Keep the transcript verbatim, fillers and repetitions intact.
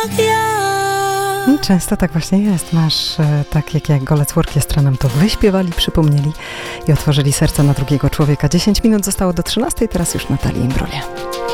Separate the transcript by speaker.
Speaker 1: Często tak właśnie jest. Masz e, tak jak, jak Golec Orkiestra nam to wyśpiewali, przypomnieli i otworzyli serce na drugiego człowieka. dziesięć minut zostało do trzynastej, teraz już Natalia Imbruglia.